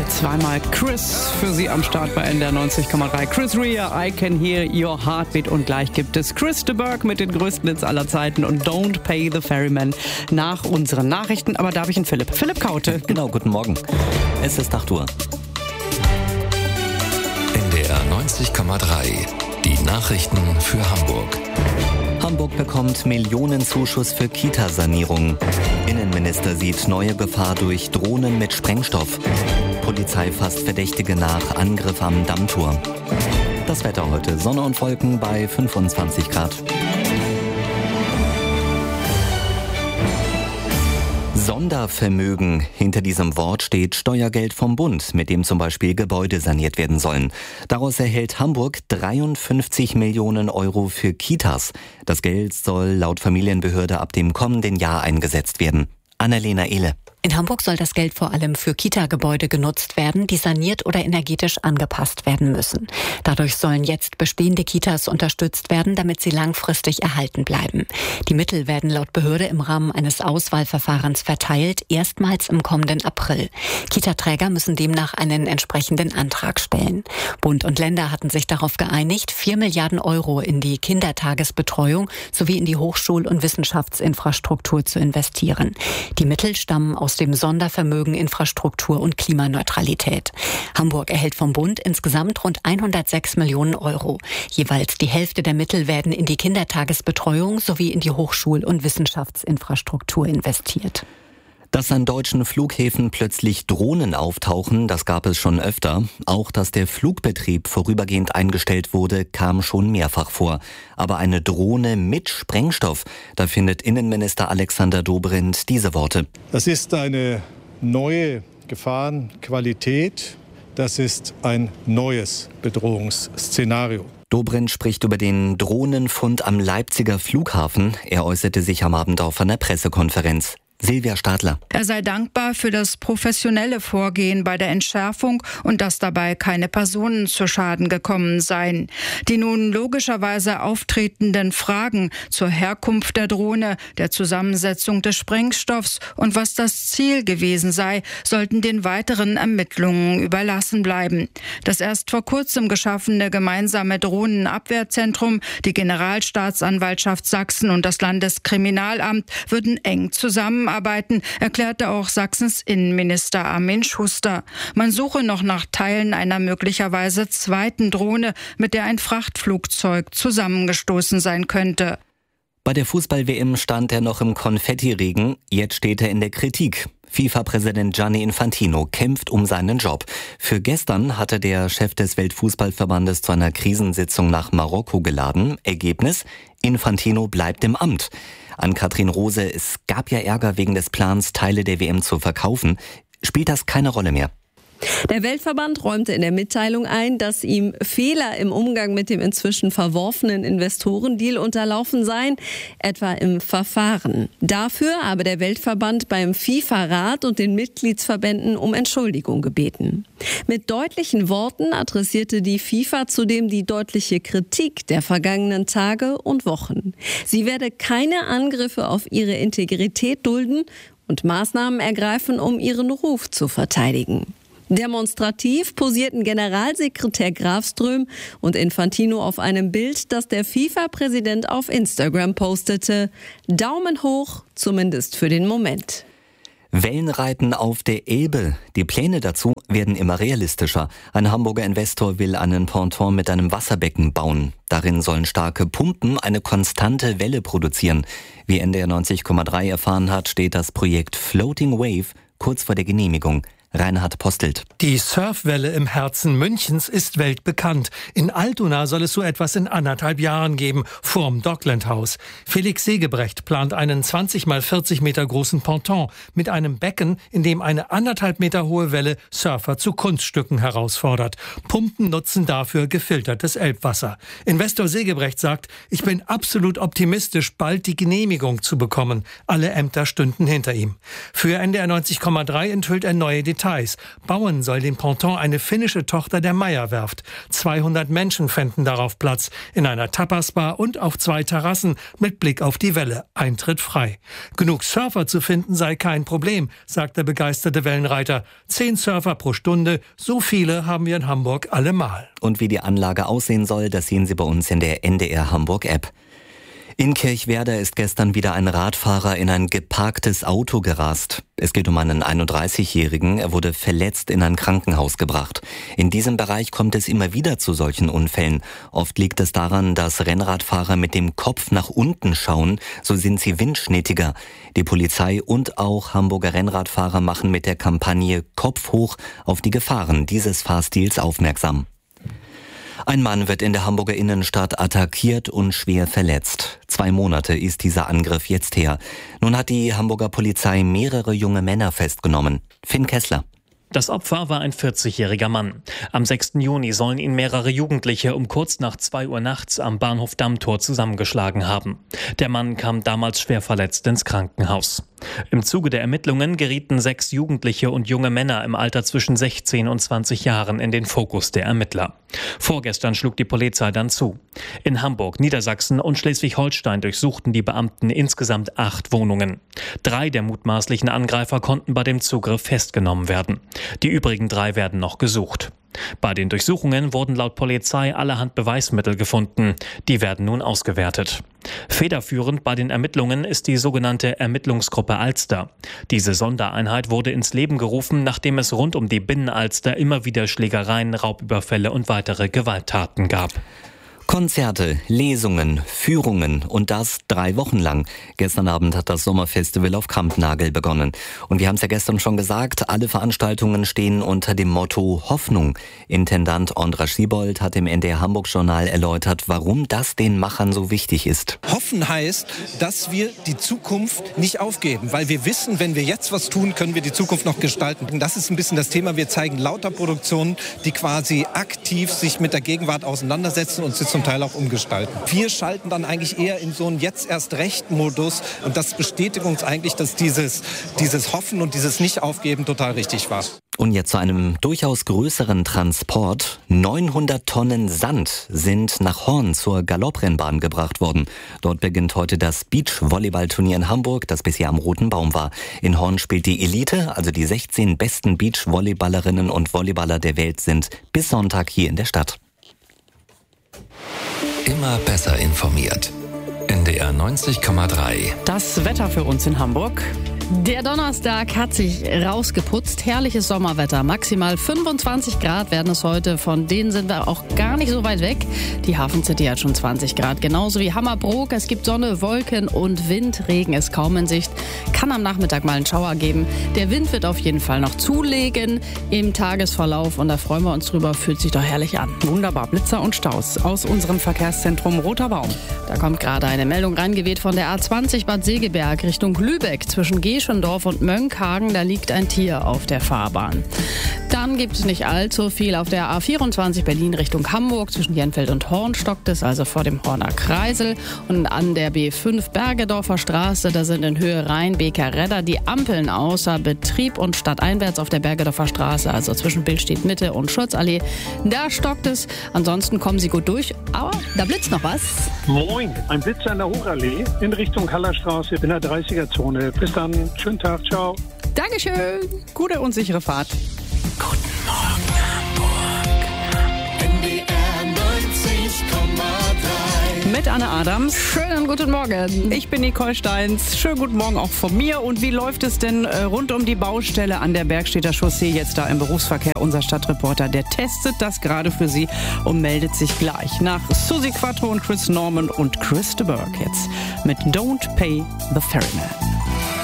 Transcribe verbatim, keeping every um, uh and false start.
Zweimal Chris für Sie am Start bei N D R neunzig Komma drei. Chris Rea, I Can Hear Your Heartbeat. Und gleich gibt es Chris de Burgh mit den größten Hits aller Zeiten und Don't Pay the Ferryman nach unseren Nachrichten. Aber da habe ich einen Philipp. Philipp Kaute. Genau, guten Morgen. Es ist acht Uhr. N D R neunzig Komma drei. Die Nachrichten für Hamburg. Hamburg bekommt Millionenzuschuss für Kita-Sanierung. Innenminister sieht neue Gefahr durch Drohnen mit Sprengstoff. Polizei fasst Verdächtige nach Angriff am Dammtor. Das Wetter heute: Sonne und Wolken bei fünfundzwanzig Grad. Sondervermögen. Hinter diesem Wort steht Steuergeld vom Bund, mit dem zum Beispiel Gebäude saniert werden sollen. Daraus erhält Hamburg dreiundfünfzig Millionen Euro für Kitas. Das Geld soll laut Familienbehörde ab dem kommenden Jahr eingesetzt werden. Annalena Ehle. In Hamburg soll das Geld vor allem für Kita-Gebäude genutzt werden, die saniert oder energetisch angepasst werden müssen. Dadurch sollen jetzt bestehende Kitas unterstützt werden, damit sie langfristig erhalten bleiben. Die Mittel werden laut Behörde im Rahmen eines Auswahlverfahrens verteilt, erstmals im kommenden April. Kita-Träger müssen demnach einen entsprechenden Antrag stellen. Bund und Länder hatten sich darauf geeinigt, vier Milliarden Euro in die Kindertagesbetreuung sowie in die Hochschul- und Wissenschaftsinfrastruktur zu investieren. Die Mittel stammen aus dem Sondervermögen Infrastruktur und Klimaneutralität. Hamburg erhält vom Bund insgesamt rund hundertsechs Millionen Euro. Jeweils die Hälfte der Mittel werden in die Kindertagesbetreuung sowie in die Hochschul- und Wissenschaftsinfrastruktur investiert. Dass an deutschen Flughäfen plötzlich Drohnen auftauchen, das gab es schon öfter. Auch dass der Flugbetrieb vorübergehend eingestellt wurde, kam schon mehrfach vor. Aber eine Drohne mit Sprengstoff, da findet Innenminister Alexander Dobrindt diese Worte. Das ist eine neue Gefahrenqualität. Das ist ein neues Bedrohungsszenario. Dobrindt spricht über den Drohnenfund am Leipziger Flughafen. Er äußerte sich am Abend auf einer Pressekonferenz. Silvia Stadler. Er sei dankbar für das professionelle Vorgehen bei der Entschärfung und dass dabei keine Personen zu Schaden gekommen seien. Die nun logischerweise auftretenden Fragen zur Herkunft der Drohne, der Zusammensetzung des Sprengstoffs und was das Ziel gewesen sei, sollten den weiteren Ermittlungen überlassen bleiben. Das erst vor kurzem geschaffene gemeinsame Drohnenabwehrzentrum, die Generalstaatsanwaltschaft Sachsen und das Landeskriminalamt würden eng zusammenarbeiten. Arbeiten, erklärte auch Sachsens Innenminister Armin Schuster. Man suche noch nach Teilen einer möglicherweise zweiten Drohne, mit der ein Frachtflugzeug zusammengestoßen sein könnte. Bei der Fußball-W M stand er noch im Konfettiregen, jetzt steht er in der Kritik. FIFA-Präsident Gianni Infantino kämpft um seinen Job. Für gestern hatte der Chef des Weltfußballverbandes zu einer Krisensitzung nach Marokko geladen. Ergebnis: Infantino bleibt im Amt. An Katrin Rose: Es gab ja Ärger wegen des Plans, Teile der W M zu verkaufen. Spielt das keine Rolle mehr? Der Weltverband räumte in der Mitteilung ein, dass ihm Fehler im Umgang mit dem inzwischen verworfenen Investorendeal unterlaufen seien, etwa im Verfahren. Dafür habe der Weltverband beim FIFA-Rat und den Mitgliedsverbänden um Entschuldigung gebeten. Mit deutlichen Worten adressierte die FIFA zudem die deutliche Kritik der vergangenen Tage und Wochen. Sie werde keine Angriffe auf ihre Integrität dulden und Maßnahmen ergreifen, um ihren Ruf zu verteidigen. Demonstrativ posierten Generalsekretär Grafström und Infantino auf einem Bild, das der FIFA-Präsident auf Instagram postete. Daumen hoch, zumindest für den Moment. Wellenreiten auf der Elbe. Die Pläne dazu werden immer realistischer. Ein Hamburger Investor will einen Ponton mit einem Wasserbecken bauen. Darin sollen starke Pumpen eine konstante Welle produzieren. Wie N D R neunzig Komma drei erfahren hat, steht das Projekt Floating Wave kurz vor der Genehmigung. Reinhard Postelt. Die Surfwelle im Herzen Münchens ist weltbekannt. In Altona soll es so etwas in anderthalb Jahren geben, vorm Dockland House. Felix Segebrecht plant einen zwanzig mal vierzig Meter großen Ponton mit einem Becken, in dem eine anderthalb Meter hohe Welle Surfer zu Kunststücken herausfordert. Pumpen nutzen dafür gefiltertes Elbwasser. Investor Segebrecht sagt: Ich bin absolut optimistisch, bald die Genehmigung zu bekommen. Alle Ämter stünden hinter ihm. Für N D R neunzig Komma drei enthüllt er neue Details. Details. Bauen soll den Ponton eine finnische Tochter der Meyer-Werft. zweihundert Menschen fänden darauf Platz. In einer Tapasbar und auf zwei Terrassen mit Blick auf die Welle. Eintritt frei. Genug Surfer zu finden sei kein Problem, sagt der begeisterte Wellenreiter. Zehn Surfer pro Stunde, so viele haben wir in Hamburg allemal. Und wie die Anlage aussehen soll, das sehen Sie bei uns in der N D R Hamburg-App. In Kirchwerder ist gestern wieder ein Radfahrer in ein geparktes Auto gerast. Es geht um einen einunddreißigjährigen. Er wurde verletzt in ein Krankenhaus gebracht. In diesem Bereich kommt es immer wieder zu solchen Unfällen. Oft liegt es daran, dass Rennradfahrer mit dem Kopf nach unten schauen. So sind sie windschnittiger. Die Polizei und auch Hamburger Rennradfahrer machen mit der Kampagne Kopf hoch auf die Gefahren dieses Fahrstils aufmerksam. Ein Mann wird in der Hamburger Innenstadt attackiert und schwer verletzt. Zwei Monate ist dieser Angriff jetzt her. Nun hat die Hamburger Polizei mehrere junge Männer festgenommen. Finn Kessler. Das Opfer war ein vierzigjähriger Mann. Am sechsten Juni sollen ihn mehrere Jugendliche um kurz nach zwei Uhr nachts am Bahnhof Dammtor zusammengeschlagen haben. Der Mann kam damals schwer verletzt ins Krankenhaus. Im Zuge der Ermittlungen gerieten sechs Jugendliche und junge Männer im Alter zwischen sechzehn und zwanzig Jahren in den Fokus der Ermittler. Vorgestern schlug die Polizei dann zu. In Hamburg, Niedersachsen und Schleswig-Holstein durchsuchten die Beamten insgesamt acht Wohnungen. Drei der mutmaßlichen Angreifer konnten bei dem Zugriff festgenommen werden. Die übrigen drei werden noch gesucht. Bei den Durchsuchungen wurden laut Polizei allerhand Beweismittel gefunden. Die werden nun ausgewertet. Federführend bei den Ermittlungen ist die sogenannte Ermittlungsgruppe Alster. Diese Sondereinheit wurde ins Leben gerufen, nachdem es rund um die Binnenalster immer wieder Schlägereien, Raubüberfälle und weitere Gewalttaten gab. Konzerte, Lesungen, Führungen und das drei Wochen lang. Gestern Abend hat das Sommerfestival auf Kampnagel begonnen. Und wir haben es ja gestern schon gesagt, alle Veranstaltungen stehen unter dem Motto Hoffnung. Intendant Ondra Schiebold hat im N D R Hamburg Journal erläutert, warum das den Machern so wichtig ist. Hoffen heißt, dass wir die Zukunft nicht aufgeben, weil wir wissen, wenn wir jetzt was tun, können wir die Zukunft noch gestalten. Das ist ein bisschen das Thema. Wir zeigen lauter Produktionen, die quasi aktiv sich mit der Gegenwart auseinandersetzen und sich zum Teil auch umgestalten. Wir schalten dann eigentlich eher in so einen Jetzt-erst-recht-Modus und das bestätigt uns eigentlich, dass dieses, dieses Hoffen und dieses Nicht-Aufgeben total richtig war. Und jetzt zu einem durchaus größeren Transport. neunhundert Tonnen Sand sind nach Horn zur Galopprennbahn gebracht worden. Dort beginnt heute das Beach-Volleyball-Turnier in Hamburg, das bisher am Roten Baum war. In Horn spielt die Elite, also die sechzehn besten Beach-Volleyballerinnen und Volleyballer der Welt sind bis Sonntag hier in der Stadt. Immer besser informiert. N D R neunzig Komma drei. Das Wetter für uns in Hamburg. Der Donnerstag hat sich rausgeputzt. Herrliches Sommerwetter. Maximal fünfundzwanzig Grad werden es heute. Von denen sind wir auch gar nicht so weit weg. Die Hafen City hat schon zwanzig Grad. Genauso wie Hammerbrook. Es gibt Sonne, Wolken und Wind. Regen ist kaum in Sicht. Kann am Nachmittag mal einen Schauer geben. Der Wind wird auf jeden Fall noch zulegen im Tagesverlauf. Und da freuen wir uns drüber. Fühlt sich doch herrlich an. Wunderbar. Blitzer und Staus aus unserem Verkehrszentrum Roter Baum. Da kommt gerade eine Meldung reingeweht von der A zwanzig Bad Segeberg Richtung Lübeck zwischen Geschendorf und Mönckehagen, da liegt ein Tier auf der Fahrbahn. Dann gibt es nicht allzu viel auf der A vierundzwanzig Berlin Richtung Hamburg zwischen Jenfeld und Horn stockt es, also vor dem Horner Kreisel. Und an der B fünf Bergedorfer Straße, da sind in Höhe Rhein-Beker-Redder die Ampeln außer Betrieb und stadteinwärts auf der Bergedorfer Straße, also zwischen Billstedt Mitte und Schurzallee. Da stockt es. Ansonsten kommen Sie gut durch, aber da blitzt noch was. Moin, ein Blitz an der Hochallee in Richtung Hallerstraße in der dreißiger-Zone. Bis dann, schönen Tag, ciao. Dankeschön. Gute und sichere Fahrt. Guten Morgen, Hamburg. N D R neunzig Komma drei. Mit Anne Adams. Schönen guten Morgen. Ich bin Nicole Steins. Schönen guten Morgen auch von mir. Und wie läuft es denn äh, rund um die Baustelle an der Bergstedter Chaussee jetzt da im Berufsverkehr? Unser Stadtreporter, der testet das gerade für Sie und meldet sich gleich nach Susi Quattro und Chris Norman und Chris de Burgh jetzt mit Don't Pay the Ferryman.